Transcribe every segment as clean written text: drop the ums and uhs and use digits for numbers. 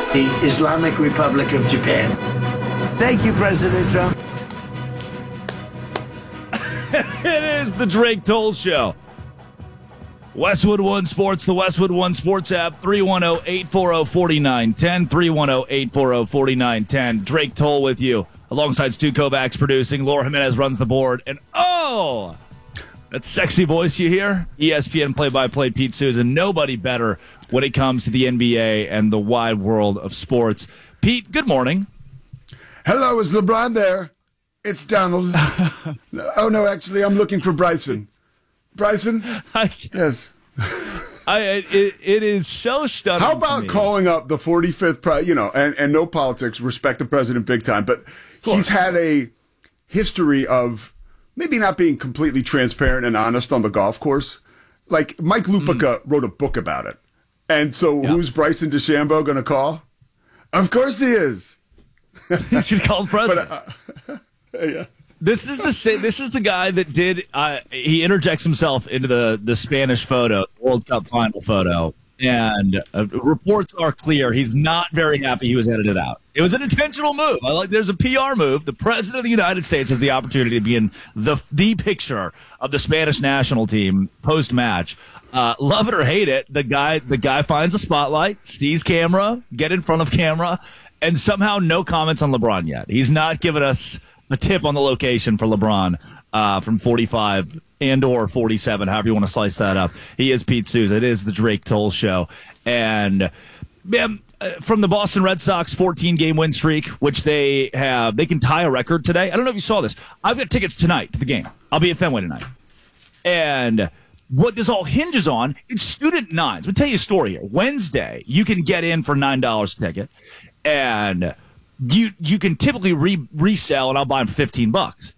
the Islamic Republic of Japan. Thank you, President Trump. It is the Drake Toll Show. Westwood One Sports, the Westwood One Sports app, 310-840-4910, 310-840-4910. Drake Toll with you, alongside Stu Kovacs producing. Laura Jimenez runs the board. And that sexy voice you hear? ESPN play-by-play Pete Souza. Nobody better when it comes to the NBA and the wide world of sports. Pete, good morning. Hello, is LeBron there? It's Donald. Oh, no, actually, I'm looking for Bryson. Bryson? Yes. It is so stunning. How about calling up the 45th, and no politics, respect the president big time, but he's had a history of maybe not being completely transparent and honest on the golf course. Like, Mike Lupica wrote a book about it. And so who's Bryson DeChambeau going to call? Of course he is. He's going to call the president. Yeah. This is the guy that did. He interjects himself into the Spanish photo, World Cup final photo, and reports are clear. He's not very happy he was edited out. It was an intentional move. There's a PR move. The president of the United States has the opportunity to be in the picture of the Spanish national team post match. Love it or hate it, the guy finds a spotlight, sees camera, get in front of camera, and somehow no comments on LeBron yet. He's not given us a tip on the location for LeBron from 45 and or 47, however you want to slice that up. He is Pete Souza. It is the Drake Toll Show. And from the Boston Red Sox 14-game win streak, which they can tie a record today. I don't know if you saw this. I've got tickets tonight to the game. I'll be at Fenway tonight. And what this all hinges on, it's student nines. Let me tell you a story here. Wednesday, you can get in for $9 a ticket. And you can typically resell, and I'll buy them for $15.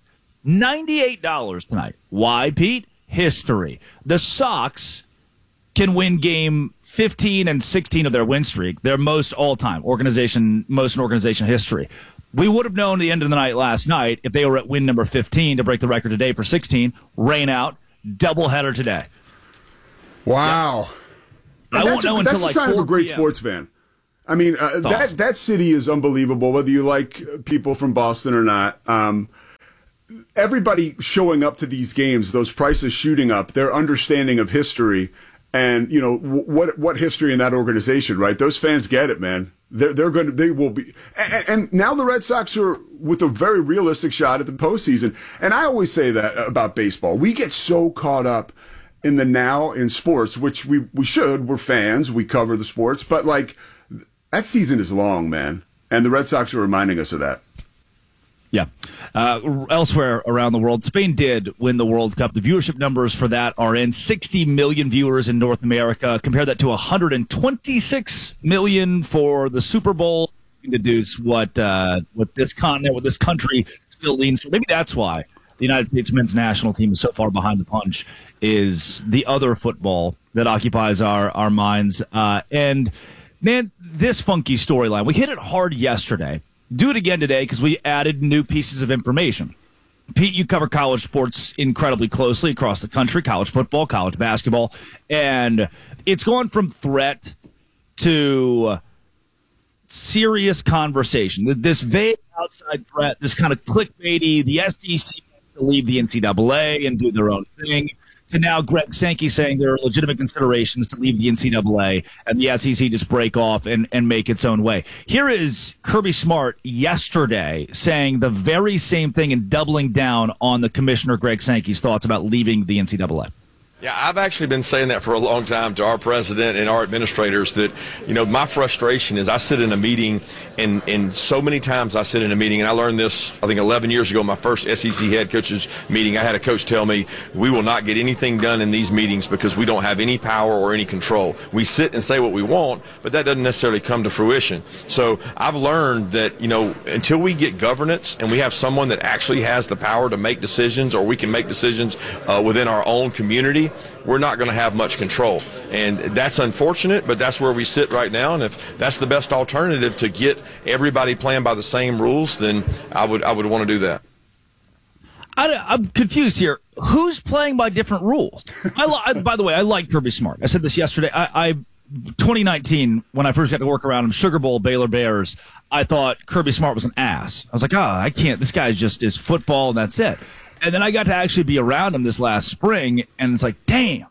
$98 tonight. Why, Pete? History. The Sox can win game 15 and 16 of their win streak. Their most all-time most in organization history. We would have known the end of the night last night if they were at win number 15 to break the record today for 16. Rain out. Doubleheader today. Wow. Yep. I won't know until that's a sign of a great sports fan. I mean, that city is unbelievable, whether you like people from Boston or not. Everybody showing up to these games, those prices shooting up, their understanding of history and, what history in that organization, right? Those fans get it, man. They will be. And now the Red Sox are with a very realistic shot at the postseason. And I always say that about baseball. We get so caught up in the now in sports, which we should. We're fans. We cover the sports. But, that season is long, man, and the Red Sox are reminding us of that. Yeah. Elsewhere around the world, Spain did win the World Cup. The viewership numbers for that are in 60 million viewers in North America. Compare that to 126 million for the Super Bowl. You can deduce what this continent, what this country still leans to. Maybe that's why the United States men's national team is so far behind the punch, is the other football that occupies our minds. And man, this funky storyline, we hit it hard yesterday. Do it again today because we added new pieces of information. Pete, you cover college sports incredibly closely across the country, college football, college basketball, and it's gone from threat to serious conversation. This vague outside threat, this kind of clickbaity, the SEC to leave the NCAA and do their own thing, to now Greg Sankey saying there are legitimate considerations to leave the NCAA and the SEC just break off and make its own way. Here is Kirby Smart yesterday saying the very same thing and doubling down on the Commissioner Greg Sankey's thoughts about leaving the NCAA. Yeah, I've actually been saying that for a long time to our president and our administrators that, my frustration is I sit in a meeting and so many times I sit in a meeting, and I learned this, I think 11 years ago, my first SEC head coaches meeting. I had a coach tell me, we will not get anything done in these meetings because we don't have any power or any control. We sit and say what we want, but that doesn't necessarily come to fruition. So I've learned that, until we get governance and we have someone that actually has the power to make decisions, or we can make decisions within our own community, we're not going to have much control. And that's unfortunate, but that's where we sit right now. And if that's the best alternative to get everybody playing by the same rules, then I would want to do that. I'm confused here. Who's playing by different rules? By the way, I like Kirby Smart. I said this yesterday. 2019, when I first got to work around him, Sugar Bowl, Baylor Bears, I thought Kirby Smart was an ass. I was like, I can't. This guy is football, and that's it. And then I got to actually be around him this last spring, and it's like, damn,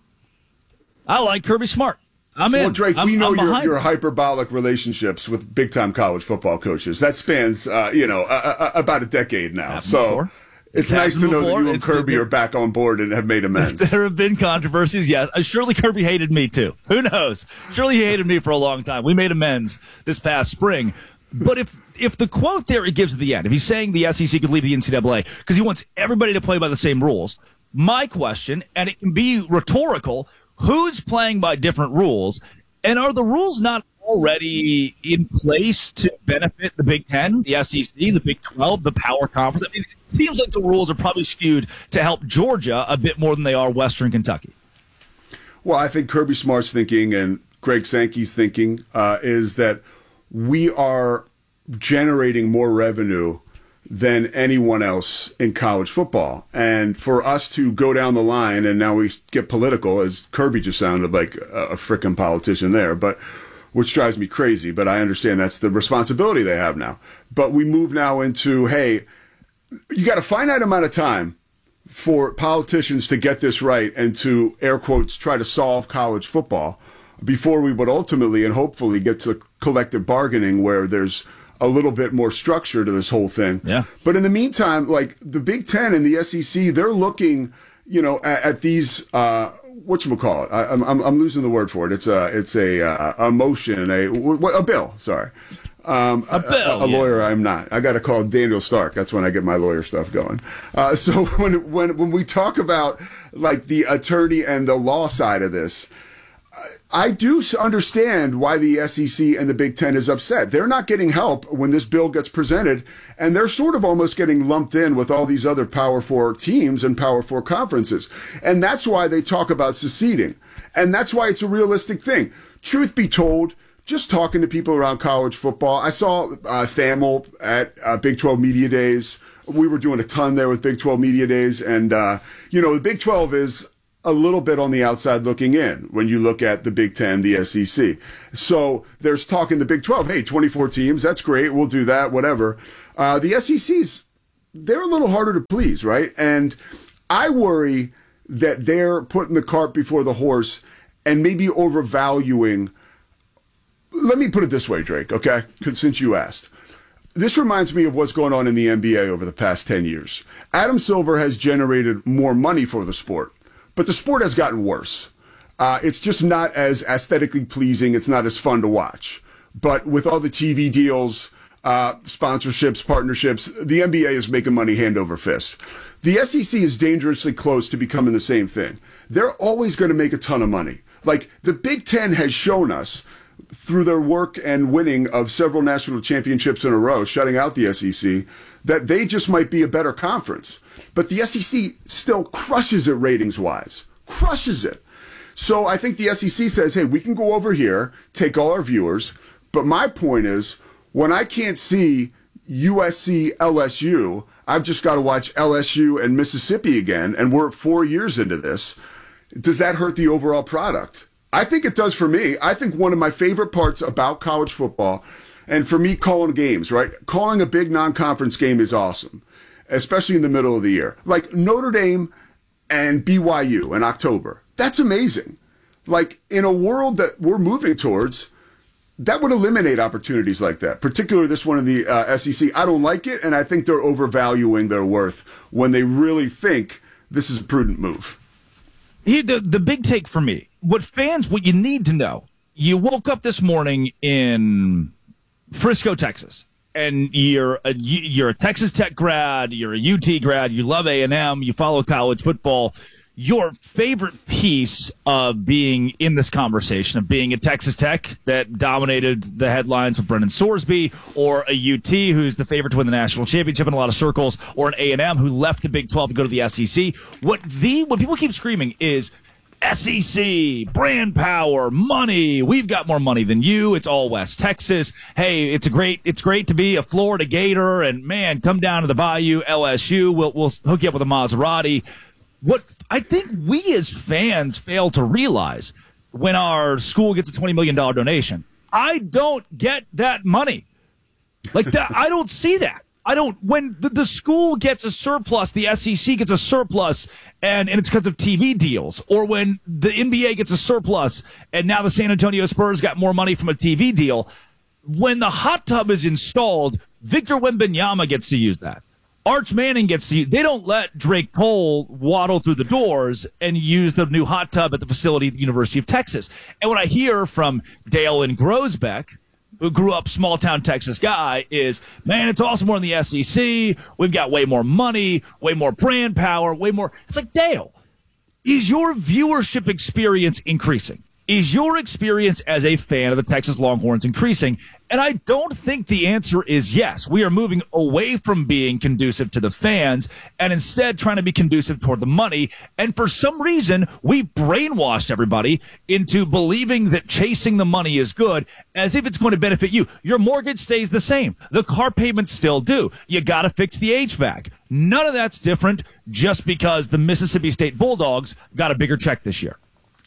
I like Kirby Smart. I'm in. Well, Drake, we know your your hyperbolic relationships with big-time college football coaches. That spans, about a decade now. It's nice to know that you and Kirby are back on board and have made amends. There have been controversies, yes. Surely Kirby hated me, too. Who knows? Surely he hated me for a long time. We made amends this past spring. But if the quote there it gives at the end, if he's saying the SEC could leave the NCAA because he wants everybody to play by the same rules, my question, and it can be rhetorical, who's playing by different rules? And are the rules not already in place to benefit the Big Ten, the SEC, the Big 12, the Power Conference? I mean, it seems like the rules are probably skewed to help Georgia a bit more than they are Western Kentucky. Well, I think Kirby Smart's thinking and Greg Sankey's thinking is that we are generating more revenue than anyone else in college football. And for us to go down the line, and now we get political, as Kirby just sounded like a frickin' politician there, but which drives me crazy, but I understand that's the responsibility they have now. But we move now into, hey, you got a finite amount of time for politicians to get this right and to, air quotes, try to solve college football before we would ultimately and hopefully get to collective bargaining where there's a little bit more structure to this whole thing. Yeah. But in the meantime, like the Big Ten and the SEC, they're looking, at these, whatchamacallit? I'm losing the word for it. It's a motion, a bill. Sorry. A bill. A lawyer, I'm not. I got to call Daniel Stark. That's when I get my lawyer stuff going. So when we talk about like the attorney and the law side of this, I do understand why the SEC and the Big Ten is upset. They're not getting help when this bill gets presented, and they're sort of almost getting lumped in with all these other Power Four teams and Power Four conferences. And that's why they talk about seceding. And that's why it's a realistic thing. Truth be told, just talking to people around college football, I saw Thamel at Big 12 Media Days. We were doing a ton there with Big 12 Media Days. And, the Big 12 is a little bit on the outside looking in when you look at the Big Ten, the SEC. So there's talk in the Big 12, hey, 24 teams, that's great, we'll do that, whatever. The SEC's, they're a little harder to please, right? And I worry that they're putting the cart before the horse and maybe overvaluing. Let me put it this way, Drake, okay? Since you asked. This reminds me of what's going on in the NBA over the past 10 years. Adam Silver has generated more money for the sport. But the sport has gotten worse. It's just not as aesthetically pleasing. It's not as fun to watch. But with all the TV deals, sponsorships, partnerships, the NBA is making money hand over fist. The SEC is dangerously close to becoming the same thing. They're always going to make a ton of money. Like the Big Ten has shown us through their work and winning of several national championships in a row, shutting out the SEC, that they just might be a better conference. But the SEC still crushes it ratings-wise. Crushes it. So I think the SEC says, hey, we can go over here, take all our viewers. But my point is, when I can't see USC, LSU, I've just got to watch LSU and Mississippi again, and we're 4 years into this. Does that hurt the overall product? I think it does for me. I think one of my favorite parts about college football, and for me calling games, right? Calling a big non-conference game is awesome, especially in the middle of the year. Like Notre Dame and BYU in October. That's amazing. Like in a world that we're moving towards, that would eliminate opportunities like that, particularly this one in the SEC. I don't like it, and I think they're overvaluing their worth when they really think this is a prudent move. Here, the big take for me, what you need to know, you woke up this morning in Frisco, Texas, and you're a Texas Tech grad, you're a UT grad, you love A&M, you follow college football. Your favorite piece of being in this conversation, of being at Texas Tech that dominated the headlines with Brendan Sorsby, or a UT who's the favorite to win the national championship in a lot of circles, or an A&M who left the Big 12 to go to the SEC. What people keep screaming is SEC, brand power, money. We've got more money than you. It's all West Texas. Hey, it's great to be a Florida Gator, and man, come down to the Bayou, LSU. We'll hook you up with a Maserati. What I think we as fans fail to realize when our school gets a $20 million donation. I don't get that money. Like that, I don't see that. I don't. When the school gets a surplus, the SEC gets a surplus, and it's because of TV deals. Or when the NBA gets a surplus, and now the San Antonio Spurs got more money from a TV deal. When the hot tub is installed, Victor Wembanyama gets to use that. Arch Manning gets to use. They don't let Drake Cole waddle through the doors and use the new hot tub at the facility at the University of Texas. And what I hear from Dale and Grosbeck, who grew up small-town Texas guy, is, man, it's awesome more in the SEC. We've got way more money, way more brand power, way more. It's like, Dale, is your viewership experience increasing? Is your experience as a fan of the Texas Longhorns increasing? And I don't think the answer is yes. We are moving away from being conducive to the fans and instead trying to be conducive toward the money. And for some reason, we brainwashed everybody into believing that chasing the money is good, as if it's going to benefit you. Your mortgage stays the same. The car payments still do. You got to fix the HVAC. None of that's different just because the Mississippi State Bulldogs got a bigger check this year.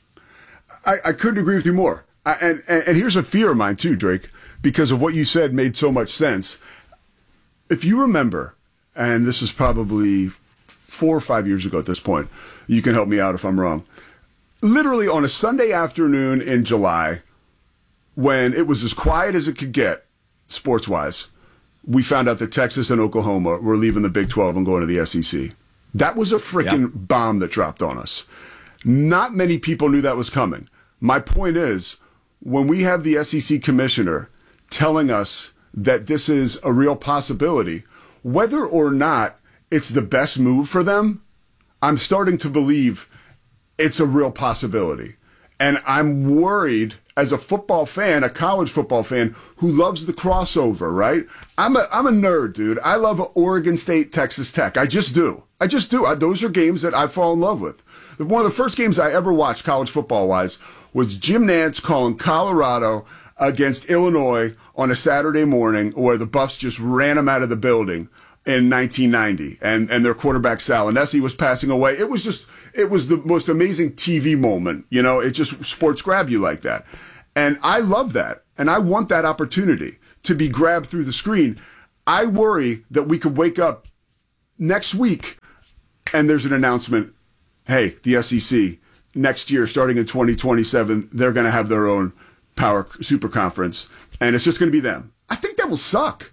I couldn't agree with you more. And here's a fear of mine too, Drake, because of what you said made so much sense. If you remember, and this is probably 4 or 5 years ago at this point, you can help me out if I'm wrong. Literally on a Sunday afternoon in July, when it was as quiet as it could get, sports-wise, we found out that Texas and Oklahoma were leaving the Big 12 and going to the SEC. That was a freaking bomb that dropped on us. Not many people knew that was coming. My point is, when we have the SEC commissioner telling us that this is a real possibility, whether or not it's the best move for them, I'm starting to believe it's a real possibility. And I'm worried as a football fan, a college football fan who loves the crossover, right? I'm a nerd, dude. I love Oregon State, Texas Tech. I just do. Those are games that I fall in love with. One of the first games I ever watched college football-wise was Jim Nantz calling Colorado against Illinois on a Saturday morning where the Buffs just ran them out of the building in 1990, and their quarterback Salinesi was passing away. It was the most amazing TV moment. You know, it just sports grab you like that. And I love that, and I want that opportunity to be grabbed through the screen. I worry that we could wake up next week and there's an announcement, hey, the SEC, next year, starting in 2027, they're going to have their own power super conference, and it's just going to be them. I think that will suck.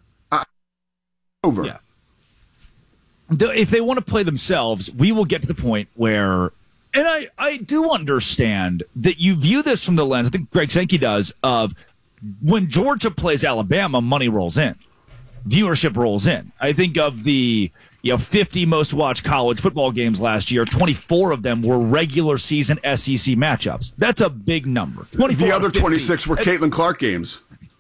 Over. Yeah. If they want to play themselves, we will get to the point where, and I do understand that you view this from the lens, I think Greg Sankey does, of when Georgia plays Alabama, money rolls in. Viewership rolls in. I think of the 50 most watched college football games last year, 24 of them were regular season SEC matchups. That's a big number. The other 26 were Caitlin Clark games.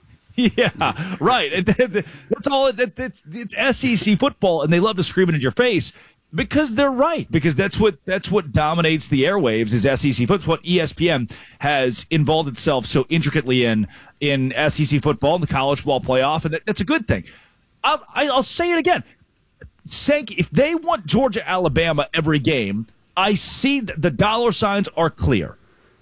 Yeah, right. That's all. It's SEC football, and they love to scream it in your face because they're right. Because that's what dominates the airwaves is SEC football. What ESPN has involved itself so intricately in SEC football and the college football playoff, and that's a good thing. I'll say it again. If they want Georgia, Alabama every game, I see the dollar signs are clear.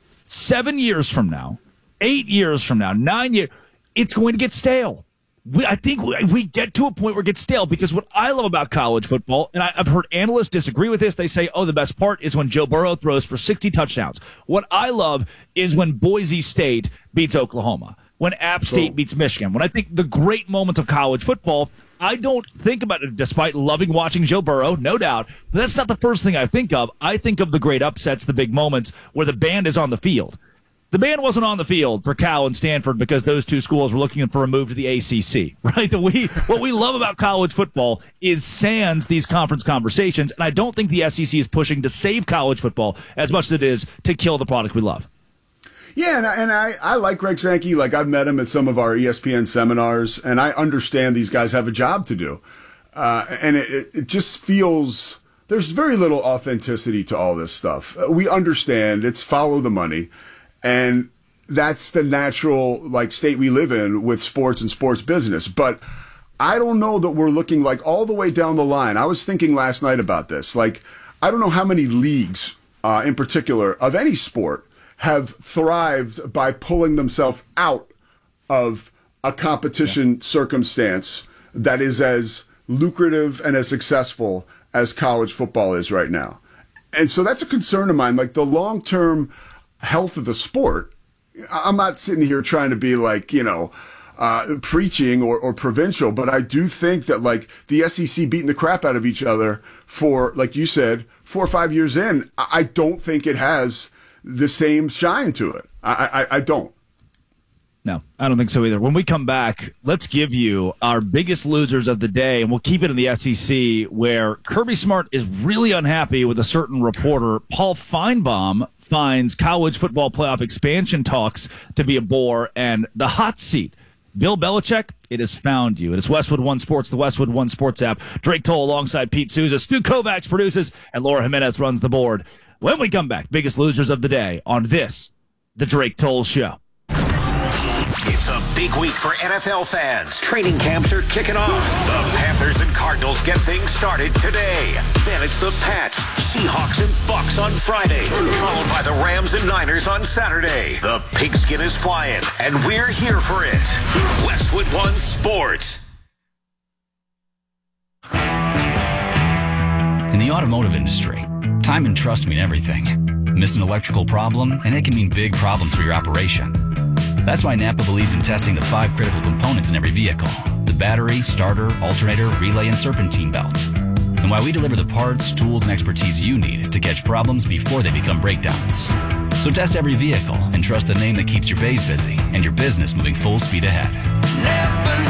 7 years from now, 8 years from now, 9 years, it's going to get stale. I think we get to a point where it gets stale because what I love about college football, and I've heard analysts disagree with this, they say, the best part is when Joe Burrow throws for 60 touchdowns. What I love is when Boise State beats Oklahoma, when App State beats Michigan. When I think the great moments of college football, I don't think about it, despite loving watching Joe Burrow, no doubt. But that's not the first thing I think of. I think of the great upsets, the big moments where the band is on the field. The band wasn't on the field for Cal and Stanford because those two schools were looking for a move to the ACC, right? What we love about college football is sans these conference conversations, and I don't think the SEC is pushing to save college football as much as it is to kill the product we love. Yeah, and I like Greg Sankey. Like, I've met him at some of our ESPN seminars, and I understand these guys have a job to do. And it just feels there's very little authenticity to all this stuff. We understand it's follow the money. And that's the natural state we live in with sports and sports business. But I don't know that we're looking all the way down the line. I was thinking last night about this. I don't know how many leagues in particular of any sport have thrived by pulling themselves out of a competition circumstance that is as lucrative and as successful as college football is right now. And so that's a concern of mine, like the long-term health of the sport. I'm not sitting here trying to be like, preaching or provincial, but I do think that like the SEC beating the crap out of each other for, like you said, 4 or 5 years in, I don't think it has the same shine to it. I don't. No, I don't think so either. When we come back, let's give you our biggest losers of the day, and we'll keep it in the SEC, where Kirby Smart is really unhappy with a certain reporter. Paul Feinbaum finds college football playoff expansion talks to be a bore, and the hot seat, Bill Belichick, it has found you. It is Westwood One Sports, the Westwood One Sports app. Drake Toll alongside Pete Souza. Stu Kovacs produces, and Laura Jimenez runs the board. When we come back, biggest losers of the day on this, the Drake Toll Show. It's a big week for NFL fans. Training camps are kicking off. The Panthers and Cardinals get things started today. Then it's the Pats, Seahawks, and Bucks on Friday, followed by the Rams and Niners on Saturday. The pigskin is flying, and we're here for it. Westwood One Sports. In the automotive industry, time and trust mean everything. Miss an electrical problem, and it can mean big problems for your operation. That's why Napa believes in testing the 5 critical components in every vehicle: the battery, starter, alternator, relay, and serpentine belt. And why we deliver the parts, tools, and expertise you need to catch problems before they become breakdowns. So test every vehicle and trust the name that keeps your bays busy and your business moving full speed ahead. Never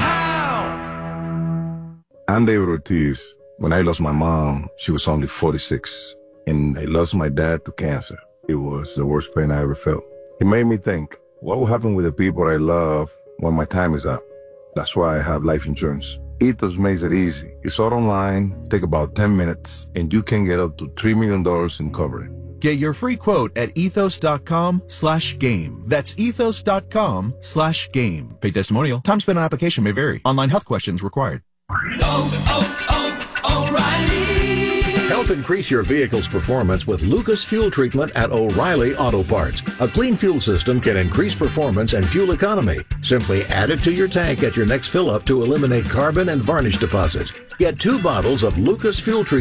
know how. I'm David Ortiz. When I lost my mom, she was only 46. And I lost my dad to cancer. It was the worst pain I ever felt. It made me think, what will happen with the people I love when my time is up? That's why I have life insurance. Ethos makes it easy. It's all online, take about 10 minutes, and you can get up to $3 million in coverage. Get your free quote at ethos.com/game. That's ethos.com/game. Paid testimonial. Time spent on application may vary. Online health questions required. O'Reilly. Help increase your vehicle's performance with Lucas Fuel Treatment at O'Reilly Auto Parts. A clean fuel system can increase performance and fuel economy. Simply add it to your tank at your next fill-up to eliminate carbon and varnish deposits. Get 2 bottles of Lucas Fuel Treatment